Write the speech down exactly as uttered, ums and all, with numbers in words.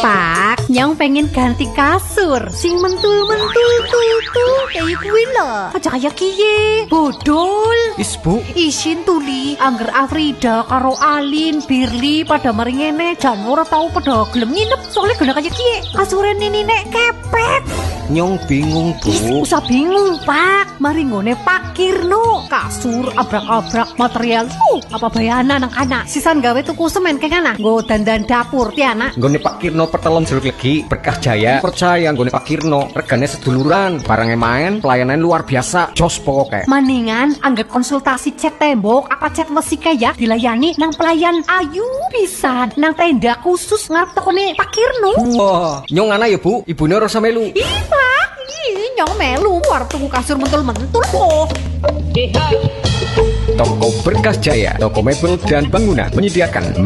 Pak, nyong pengen ganti kasur sing mentul-mentul tuh kayak kuwi lho. Aja kaya kiye, bodol. Is Bu, Isin tuli, angger Afrida karo Alin, Birli pada mari ngene jan ora tau pada gelem nginep soalnya gena kaya kiye. Kasure nini nek kepet. nyong bingung Is, Bu. usah bingung Pak, mari ngone Pak Kirno. Kasur abrak-abrak material. Uh, apa bayana nang anak. Sisan gawe tuku semen keng anak. Nggo dandan dapur ti anak. Nggone Pak Kirno pertelon jeruk legi Berkah Jaya. Percaya nggone Pak Kirno regane seduluran, barangnya main, pelayanan luar biasa. Jos pokoke. Mendingan anggap konsultasi cat tembok apa cat mesin ya dilayani nang pelayan ayu bisa nang tenda khusus ngarep tokone Pak Kirno. Wah, nyong ana ya Bu, ibune ora melu. Ih Pak, ih nyong melu war tuku kasur mentul-mentul kok. Toko Berkah Jaya, toko mebel dan bangunan menyediakan